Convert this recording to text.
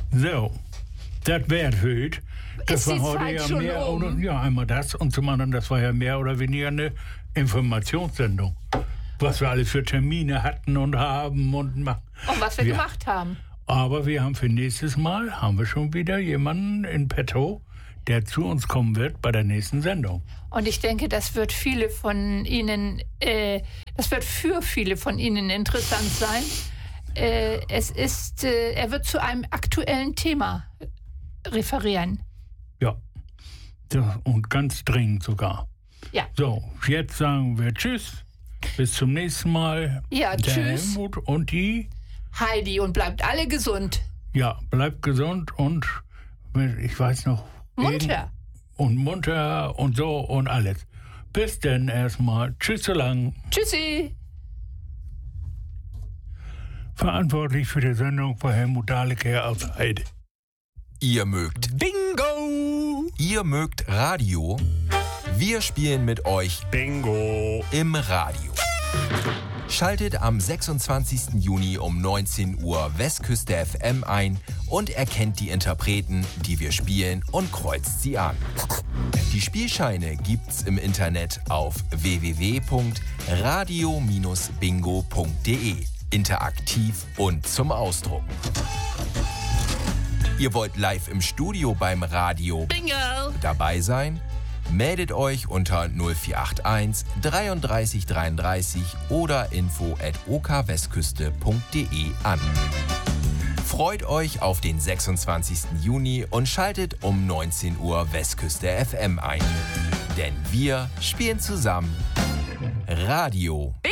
So, das wäre heute. Das Ist die war heute Zeit ja schon mehr um? oder ja einmal das und zum anderen, das war ja mehr oder weniger eine Informationssendung. Was wir alles für Termine hatten und haben und machen. Und was wir gemacht haben. Aber wir haben für nächstes Mal haben wir schon wieder jemanden in petto, der zu uns kommen wird bei der nächsten Sendung. Und ich denke, das wird viele von Ihnen, das wird für viele von Ihnen interessant sein. Er wird zu einem aktuellen Thema referieren. Ja, und ganz dringend sogar. Ja. So, jetzt sagen wir Tschüss. Bis zum nächsten Mal. Ja, der tschüss. Helmut und die Heidi, und bleibt alle gesund. Ja, bleibt gesund und ich weiß noch. Munter. Und munter und so und alles. Bis denn erstmal. Tschüss so lang. Tschüssi. Verantwortlich für die Sendung war Helmut Dahlke aus Heide. Ihr mögt Bingo! Ihr mögt Radio? Wir spielen mit euch Bingo! im Radio. Schaltet am 26. Juni um 19 Uhr Westküste FM ein und erkennt die Interpreten, die wir spielen, und kreuzt sie an. Die Spielscheine gibt's im Internet auf www.radio-bingo.de. Interaktiv und zum Ausdrucken. Ihr wollt live im Studio beim Radio Bingo. dabei sein? Meldet euch unter 0481 33 33 oder info@okwestküste.de an. Freut euch auf den 26. Juni und schaltet um 19 Uhr Westküste FM ein. Denn wir spielen zusammen Radio.